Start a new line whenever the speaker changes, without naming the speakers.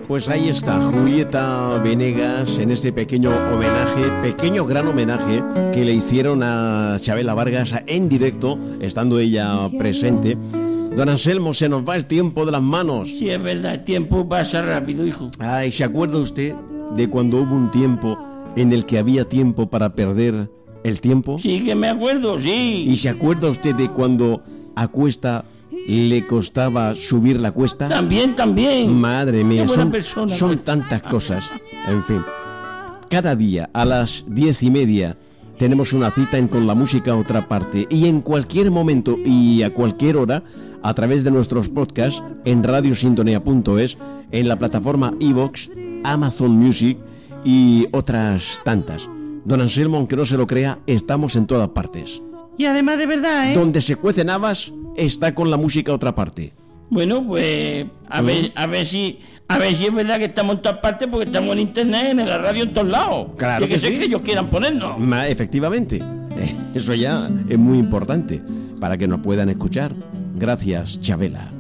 Pues ahí está Julieta Venegas en ese pequeño gran homenaje que le hicieron a Chabela Vargas en directo, estando ella presente. Don Anselmo, se nos va el tiempo de las manos.
Sí, es verdad, el tiempo pasa rápido, hijo.
Ay, ¿se acuerda usted de cuando hubo un tiempo en el que había tiempo para perder el tiempo?
Sí, que me acuerdo, sí.
¿Y se acuerda usted de cuando a cuesta le costaba subir la cuesta?
También.
Madre mía, son
pues.
tantas cosas. En fin, cada día a las 10:30 tenemos una cita en Con la Música Otra Parte, y en cualquier momento y a cualquier hora a través de nuestros podcasts en radiosintonía.es, en la plataforma iVoox, Amazon Music y otras tantas. Don Anselmo, aunque no se lo crea, estamos en todas partes.
Y además de verdad,
Donde se cuecen habas está Con la Música Otra Parte.
Bueno, pues a ver si es verdad que estamos en todas partes, porque estamos en internet, en la radio, en todos lados.
Claro que sí.
Que ellos quieran ponernos.
Efectivamente, eso ya es muy importante para que nos puedan escuchar. Gracias, Chabela.